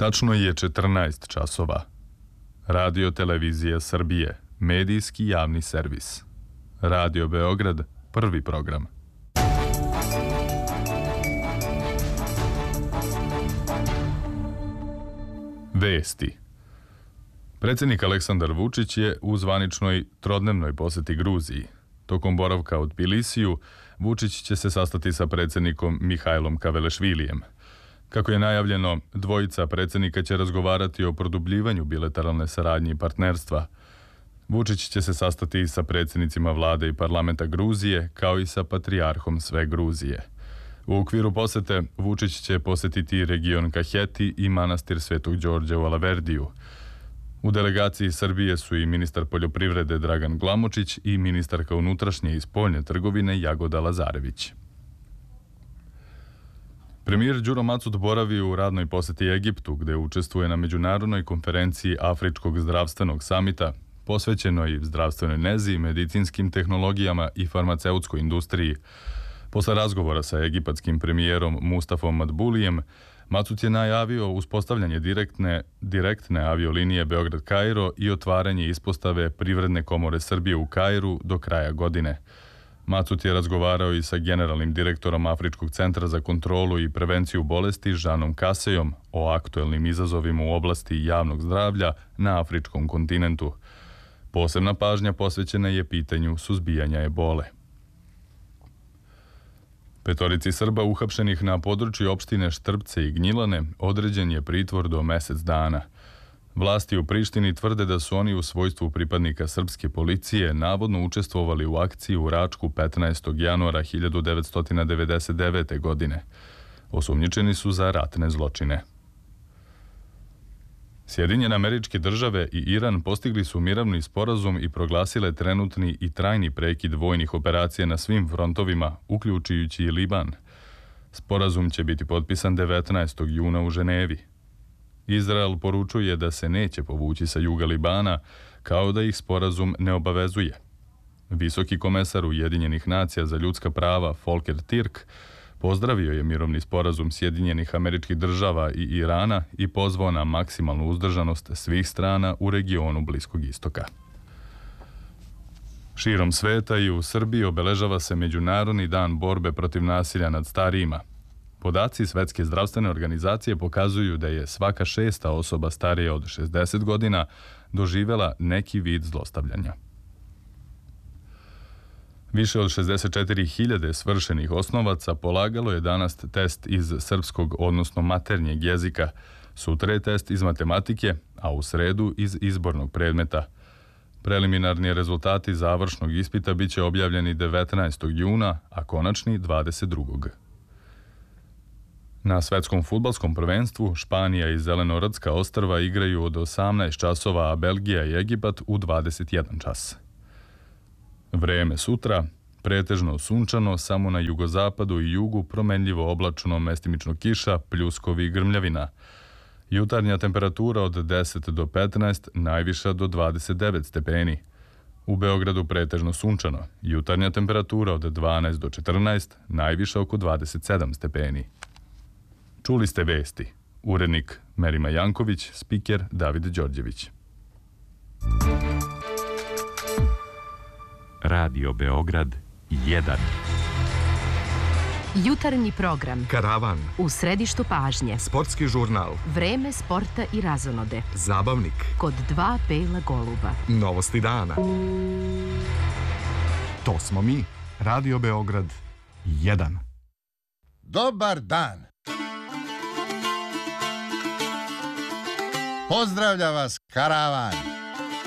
Tačno je 14 časova. Radio Televizija Srbije, medijski javni servis. Radio Beograd, prvi program. Vesti. Predsjednik Aleksandar Vučić je u zvaničnoj trodnevnoj poseti Gruziji. Tokom boravka u Tbilisiju, Vučić će se sastati sa predsjednikom Mihajlom Kavelešvilijem. Kako je najavljeno, dvojica predsjednika će razgovarati o produbljivanju bilateralne saradnje i partnerstva. Vučić će se sastati sa predsjednicima vlade i parlamenta Gruzije, kao i sa patrijarhom sve Gruzije. U okviru posete, Vučić će posjetiti region Kaheti i manastir Svetog Đorđa u Alaverdiju. U delegaciji Srbije su i ministar poljoprivrede Dragan Glamočić i ministarka unutrašnje i spoljne trgovine Jagoda Lazarević. Premijer Đuro Macud boravi u radnoj posjeti Egiptu, gde učestvuje na međunarodnoj konferenciji Afričkog zdravstvenog samita, posvećenoj zdravstvenoj nezi, medicinskim tehnologijama i farmaceutskoj industriji. Posle razgovora sa egipatskim premijerom Mustafom Madbulijem, Macud je najavio uspostavljanje direktne aviolinije Beograd-Kairo i otvaranje ispostave Privredne komore Srbije u Kairu do kraja godine. Macud je razgovarao i sa generalnim direktorom Afričkog centra za kontrolu i prevenciju bolesti Žanom Kasejom o aktuelnim izazovima u oblasti javnog zdravlja na afričkom kontinentu. Posebna pažnja posvećena je pitanju suzbijanja ebole. Petorici Srba uhapšenih na području opštine Štrpce i Gnjilane određen je pritvor do mesec dana. Vlasti u Prištini tvrde da su oni u svojstvu pripadnika srpske policije navodno učestvovali u akciji u Račku 15. januara 1999. godine. Osumnjičeni su za ratne zločine. Sjedinjene Američke Države i Iran postigli su mirovni sporazum i proglasile trenutni i trajni prekid vojnih operacija na svim frontovima, uključujući i Liban. Sporazum će biti potpisan 19. juna u Ženevi. Izrael poručuje da se neće povući sa juga Libana, kao da ih sporazum ne obavezuje. Visoki komesar Ujedinjenih nacija za ljudska prava Volker Türk pozdravio je mirovni sporazum Sjedinjenih Američkih Država i Irana i pozvao na maksimalnu uzdržanost svih strana u regionu Bliskog istoka. Širom sveta i u Srbiji obeležava se Međunarodni dan borbe protiv nasilja nad starijima. Podaci Svetske zdravstvene organizacije pokazuju da je svaka 6. osoba starija od 60 godina doživjela neki vid zlostavljanja. Više od 64.000 svršenih osnovaca polagalo je danas test iz srpskog, odnosno maternjeg jezika. Sutra je test iz matematike, a u sredu iz izbornog predmeta. Preliminarni rezultati završnog ispita biće objavljeni 19. juna, a konačni 22. Na svetskom fudbalskom prvenstvu Španija i Zelenorodska ostrva igraju od 18 časova, a Belgija i Egipat u 21 čas. Vreme sutra, pretežno sunčano, samo na jugozapadu i jugu promenljivo oblačno, mestimično kiša, pljuskovi i grmljavina. Jutarnja temperatura od 10 do 15, najviša do 29 stepeni. U Beogradu pretežno sunčano, jutarnja temperatura od 12 do 14, najviša oko 27 stepeni. Čuli ste vesti. Urednik Merima Janković, spiker David Đorđević. Radio Beograd 1. Jutarnji program. Karavan. U središtu pažnje. Sportski žurnal. Vreme sporta i razonode. Zabavnik. Kod dva bela goluba. Novosti dana. To smo mi. Radio Beograd 1. Dobar dan. Pozdravlja vas Karavan.